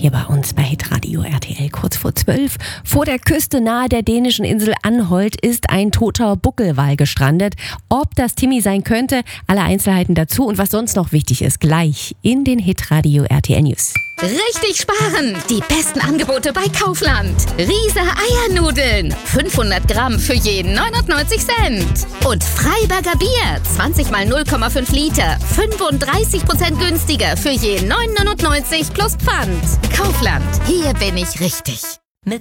hier bei uns bei Hitradio RTL kurz vor 12. Vor der Küste nahe der dänischen Insel Anholt ist ein toter Buckelwal gestrandet. Ob das Timmy sein könnte, alle Einzelheiten dazu und was sonst noch wichtig ist, gleich in den Hitradio RTL News. Richtig sparen! Die besten Angebote bei Kaufland. Riese Eiernudeln. 500 Gramm für jeden 99 Cent. Und Freiberger Bier. 20 mal 0,5 Liter. 35% günstiger für jeden 9,99 plus Pfand. Kaufland. Hier bin ich richtig.